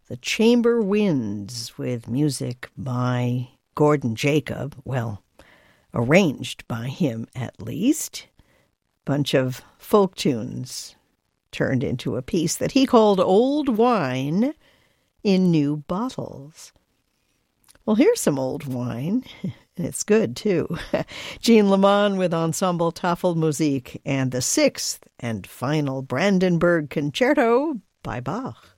The Chamber Winds, with music by Gordon Jacob. Well, arranged by him at least. Bunch of folk tunes turned into a piece that he called Old Wine in New Bottles. Well, here's some old wine, and it's good too. Jean Lamont with Ensemble Tafelmusik and the sixth and final Brandenburg Concerto by Bach.